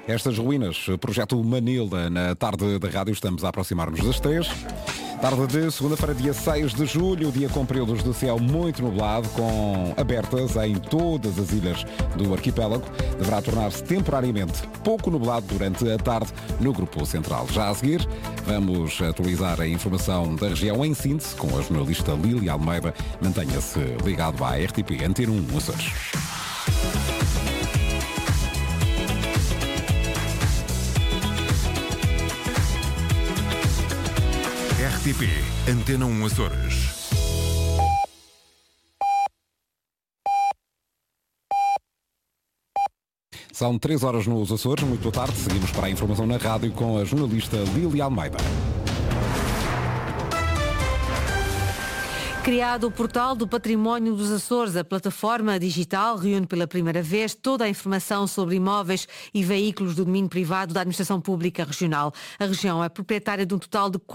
estas ruínas. Projeto Manila na tarde da rádio. Estamos a aproximar-nos das 3. Tarde de segunda-feira, dia 6 de julho, dia com períodos de céu muito nublado, com abertas em todas as ilhas do arquipélago. Deverá tornar-se temporariamente pouco nublado durante a tarde no Grupo Central. Já a seguir, vamos atualizar a informação da região em síntese com a jornalista Lília Almeida. Mantenha-se ligado à RTP Antena 1 Açores. RTP Antena 1 Açores. São 3 horas nos Açores. Muito boa tarde. Seguimos para a informação na rádio com a jornalista Lília Almeida. Criado o Portal do Património dos Açores, a plataforma digital reúne pela primeira vez toda a informação sobre imóveis e veículos do domínio privado da Administração Pública Regional. A região é proprietária de um total de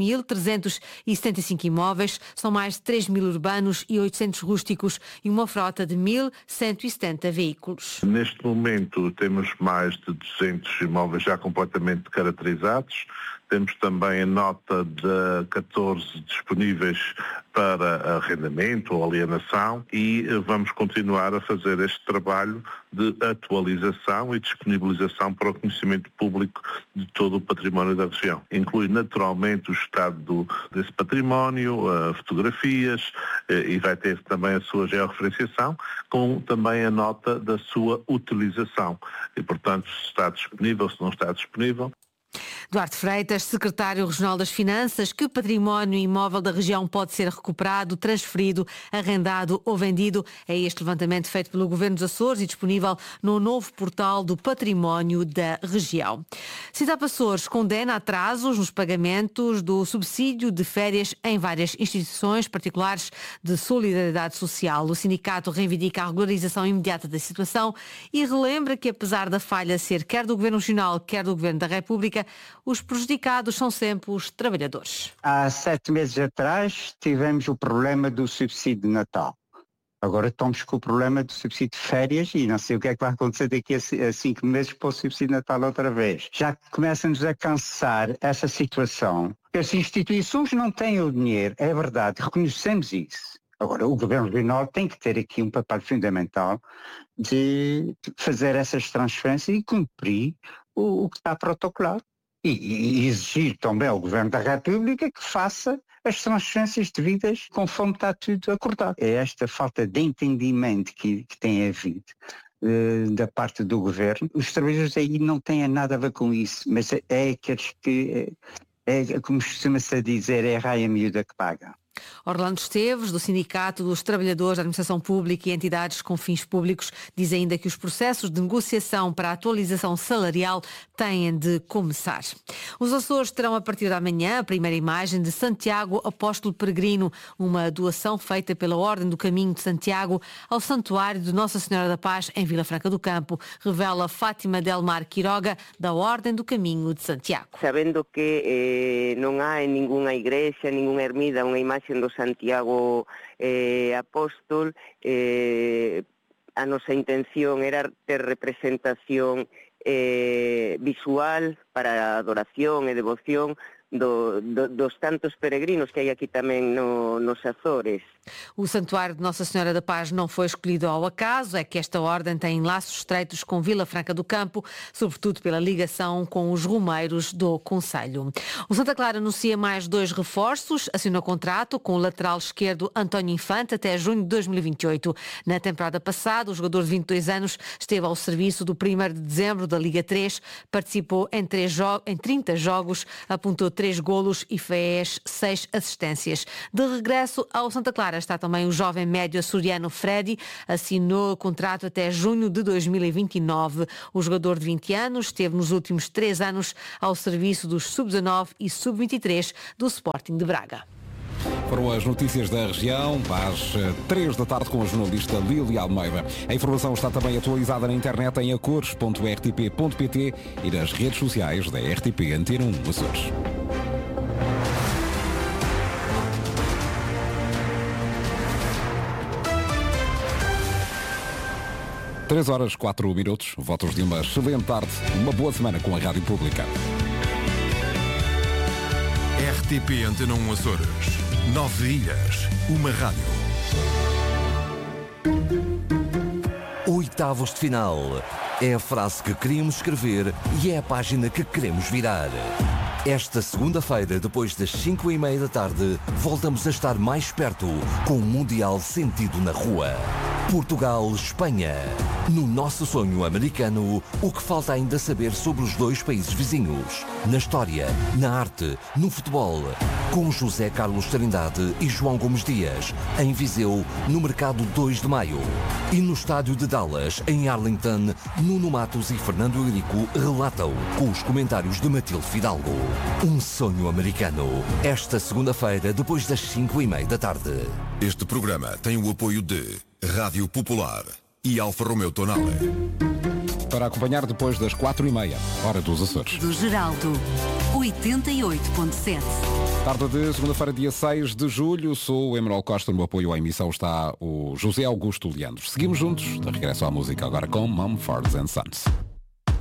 4.375 imóveis, são mais de 3.000 urbanos e 800 rústicos e uma frota de 1.170 veículos. Neste momento temos mais de 200 imóveis já completamente caracterizados. Temos também a nota de 14 disponíveis para arrendamento ou alienação e vamos continuar a fazer este trabalho de atualização e disponibilização para o conhecimento público de todo o património da região. Inclui naturalmente o estado desse património, fotografias e vai ter também a sua georreferenciação, com também a nota da sua utilização. E, portanto, se está disponível, se não está disponível. Duarte Freitas, secretário regional das Finanças, que património imóvel da região pode ser recuperado, transferido, arrendado ou vendido? É este levantamento feito pelo Governo dos Açores e disponível no novo portal do património da região. Cidade Açores condena atrasos nos pagamentos do subsídio de férias em várias instituições particulares de solidariedade social. O sindicato reivindica a regularização imediata da situação e relembra que, apesar da falha ser quer do Governo Regional, quer do Governo da República, os prejudicados são sempre os trabalhadores. Há 7 meses atrás tivemos o problema do subsídio de Natal. Agora estamos com o problema do subsídio de férias e não sei o que é que vai acontecer daqui a 5 meses para o subsídio de Natal outra vez. Já começa-nos a cansar essa situação. As instituições não têm o dinheiro, é verdade, reconhecemos isso. Agora, o Governo Regional tem que ter aqui um papel fundamental de fazer essas transferências e cumprir o que está protocolado. E exigir também ao Governo da República que faça as transferências devidas conforme está tudo acordado. É esta falta de entendimento que tem havido da parte do Governo. Os trabalhadores aí não têm nada a ver com isso, mas é aqueles que, como costuma-se dizer, é a raia miúda que paga. Orlando Esteves, do Sindicato dos Trabalhadores da Administração Pública e entidades com fins públicos, diz ainda que os processos de negociação para a atualização salarial têm de começar. Os Açores terão a partir da manhã a primeira imagem de Santiago Apóstolo Peregrino, uma doação feita pela Ordem do Caminho de Santiago ao Santuário de Nossa Senhora da Paz em Vila Franca do Campo, revela Fátima Delmar Quiroga, da Ordem do Caminho de Santiago. Sabendo que não há em nenhuma igreja, nenhuma ermida, uma imagem do Santiago Apóstol, a nosa intención era ter representación visual para adoración e devoción dos tantos peregrinos que hai aquí tamén nos Açores. O Santuário de Nossa Senhora da Paz não foi escolhido ao acaso, é que esta ordem tem laços estreitos com Vila Franca do Campo, sobretudo pela ligação com os romeiros do concelho. O Santa Clara anuncia mais 2 reforços, assinou contrato com o lateral esquerdo António Infante até junho de 2028. Na temporada passada, o jogador de 22 anos esteve ao serviço do 1º de dezembro da Liga 3, participou em 30 jogos, apontou 3 golos e fez 6 assistências. De regresso ao Santa Clara está também o jovem médio açoriano Freddy, assinou contrato até junho de 2029. O jogador de 20 anos esteve nos últimos 3 anos ao serviço dos Sub-19 e Sub-23 do Sporting de Braga. Foram as notícias da região, às 3 da tarde com a jornalista Lília Almeida. A informação está também atualizada na internet em acores.rtp.pt e nas redes sociais da RTP Antena 1 Açores. 3 horas, 4 minutos. Votos de uma excelente tarde. Uma boa semana com a Rádio Pública. RTP Antena 1 Açores. 9 ilhas. Uma rádio. Oitavos de final. É a frase que queríamos escrever e é a página que queremos virar. Esta segunda-feira, depois das 5:30 da tarde, voltamos a estar mais perto com o Mundial sentido na rua. Portugal-Espanha. No nosso sonho americano, o que falta ainda saber sobre os dois países vizinhos? Na história, na arte, no futebol. Com José Carlos Trindade e João Gomes Dias, em Viseu, no Mercado 2 de Maio. E no estádio de Dallas, em Arlington, Nuno Matos e Fernando Eurico relatam, com os comentários de Matilde Fidalgo. Um sonho americano. Esta segunda-feira, depois das 5:30 da tarde. Este programa tem o apoio de Rádio Popular e Alfa Romeo Tonale. Para acompanhar depois das 4:30, hora dos Açores. Do Geraldo, 88.7. Tarde de segunda-feira, dia 6 de julho. Sou o Emanuel Costa. No apoio à emissão está o José Augusto Leandro. Seguimos juntos. De regresso à música agora com Mumford & Sons.